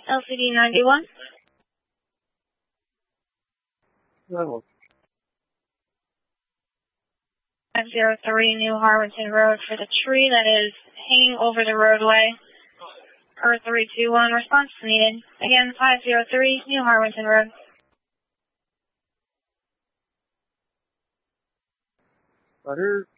LCD 91. Level. 503 New Harwinton Road for the tree that is hanging over the roadway. Earth 321, response needed. Again, 503 New Harwinton Road. Butter.